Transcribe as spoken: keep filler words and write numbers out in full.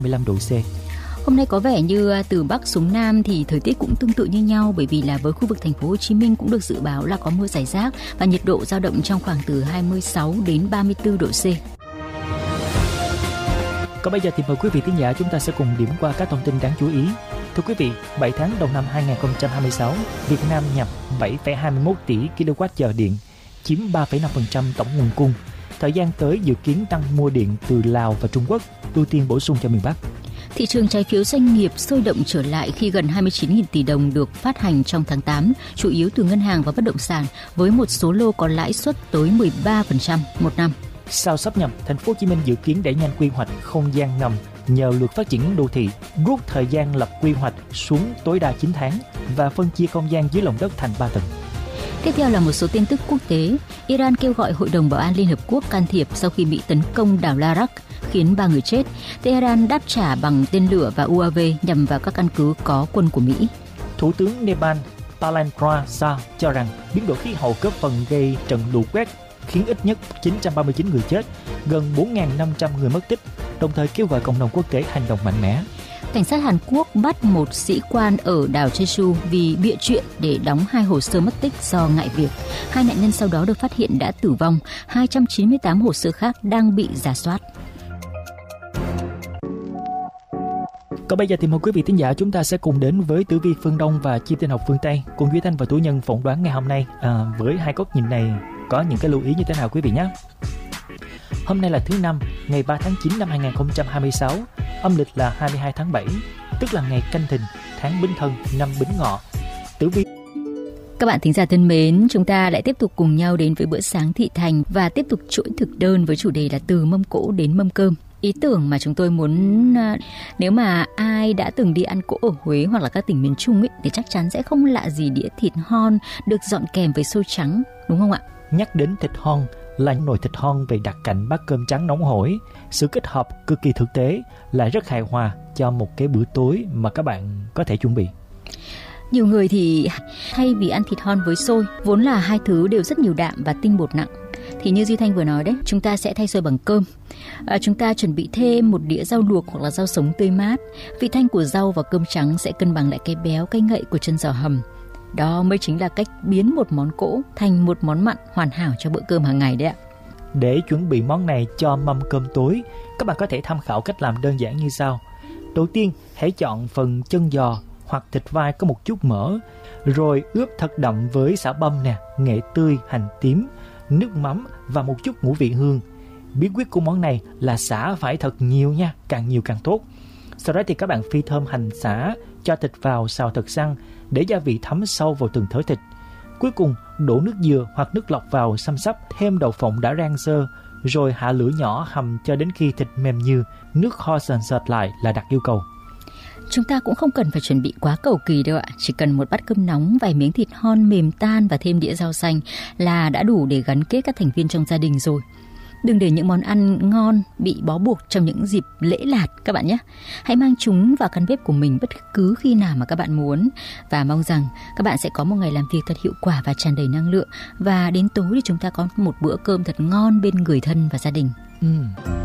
mười lăm độ C. Hôm nay có vẻ như từ Bắc xuống Nam thì thời tiết cũng tương tự như nhau, bởi vì là với khu vực thành phố Hồ Chí Minh cũng được dự báo là có mưa rải rác và nhiệt độ dao động trong khoảng từ hai mươi sáu đến ba mươi tư độ C. Còn bây giờ thì mời quý vị thính giả chúng ta sẽ cùng điểm qua các thông tin đáng chú ý. Thưa quý vị, bảy tháng đầu năm hai không hai sáu, Việt Nam nhập bảy phẩy hai mươi mốt tỷ ki lô oát giờ điện, chiếm ba phẩy năm phần trăm tổng nguồn cung. Thời gian tới dự kiến tăng mua điện từ Lào và Trung Quốc, ưu tiên bổ sung cho miền Bắc. Thị trường trái phiếu doanh nghiệp sôi động trở lại khi gần hai mươi chín nghìn tỷ đồng được phát hành trong tháng tám, chủ yếu từ ngân hàng và bất động sản, với một số lô có lãi suất tới mười ba phần trăm một năm. Sau sáp nhập, thành phố Hồ Chí Minh dự kiến đẩy nhanh quy hoạch không gian ngầm nhờ luật phát triển đô thị, rút thời gian lập quy hoạch xuống tối đa chín tháng và phân chia không gian dưới lòng đất thành ba tầng. Tiếp theo là một số tin tức quốc tế. Iran kêu gọi Hội đồng Bảo an Liên Hợp Quốc can thiệp sau khi Mỹ tấn công đảo Larak, khiến ba người chết. Tehran đáp trả bằng tên lửa và u a vê nhằm vào các căn cứ có quân của Mỹ. Thủ tướng Nepal Palendra Shah cho rằng biến đổi khí hậu góp phần gây trận lũ quét, khiến ít nhất chín trăm ba mươi chín người chết, gần bốn nghìn năm trăm người mất tích, đồng thời kêu gọi cộng đồng quốc tế hành động mạnh mẽ. Cảnh sát Hàn Quốc bắt một sĩ quan ở đảo Jeju vì bịa chuyện để đóng hai hồ sơ mất tích do ngại việc. Hai nạn nhân sau đó được phát hiện đã tử vong, hai trăm chín mươi tám hồ sơ khác đang bị rà soát. Còn bây giờ thì mời quý vị thính giả chúng ta sẽ cùng đến với tử vi phương Đông và chim tinh học phương Tây, cùng Duy Thanh và Tú Nhân phỏng đoán ngày hôm nay à, với hai góc nhìn này có những cái lưu ý như thế nào quý vị nhé. Hôm nay là thứ năm, ngày ba tháng chín năm hai không hai sáu, âm lịch là hai mươi hai tháng bảy, tức là ngày Canh Thìn, tháng Bính Thân, năm Bính Ngọ. Tử vi. Các bạn thính giả thân mến, chúng ta lại tiếp tục cùng nhau đến với bữa sáng thị thành và tiếp tục chuỗi thực đơn với chủ đề là từ mâm cỗ đến mâm cơm. Ý tưởng mà chúng tôi muốn, nếu mà ai đã từng đi ăn cỗ ở Huế hoặc là các tỉnh miền Trung ấy, thì chắc chắn sẽ không lạ gì đĩa thịt hon được dọn kèm với xôi trắng, đúng không ạ? Nhắc đến thịt hon là nồi thịt hon về đặt cạnh bát cơm trắng nóng hổi. Sự kết hợp cực kỳ thực tế lại rất hài hòa cho một cái bữa tối mà các bạn có thể chuẩn bị. Nhiều người thì thay vì ăn thịt hon với xôi, vốn là hai thứ đều rất nhiều đạm và tinh bột nặng, thì như Duy Thanh vừa nói đấy, chúng ta sẽ thay xôi bằng cơm. À, chúng ta chuẩn bị thêm một đĩa rau luộc hoặc là rau sống tươi mát. Vị thanh của rau và cơm trắng sẽ cân bằng lại cái béo, cái ngậy của chân giò hầm. Đó mới chính là cách biến một món cỗ thành một món mặn hoàn hảo cho bữa cơm hàng ngày đấy ạ. Để chuẩn bị món này cho mâm cơm tối, các bạn có thể tham khảo cách làm đơn giản như sau. Đầu tiên, hãy chọn phần chân giò hoặc thịt vai có một chút mỡ, rồi ướp thật đậm với sả băm nè, nghệ tươi, hành tím, nước mắm và một chút ngũ vị hương. Bí quyết của món này là sả phải thật nhiều nha, càng nhiều càng tốt. Sau đó thì các bạn phi thơm hành sả, cho thịt vào xào thật săn để gia vị thấm sâu vào từng thớ thịt. Cuối cùng đổ nước dừa hoặc nước lọc vào xăm xắp, thêm đậu phộng đã rang sơ, rồi hạ lửa nhỏ hầm cho đến khi thịt mềm như, nước kho sền sệt lại là đặt yêu cầu. Chúng ta cũng không cần phải chuẩn bị quá cầu kỳ đâu ạ. Chỉ cần một bát cơm nóng, vài miếng thịt hon mềm tan và thêm đĩa rau xanh là đã đủ để gắn kết các thành viên trong gia đình rồi. Đừng để những món ăn ngon bị bó buộc trong những dịp lễ lạt các bạn nhé. Hãy mang chúng vào căn bếp của mình bất cứ khi nào mà các bạn muốn. Và mong rằng các bạn sẽ có một ngày làm việc thật hiệu quả và tràn đầy năng lượng. Và đến tối thì chúng ta có một bữa cơm thật ngon bên người thân và gia đình. Ừ.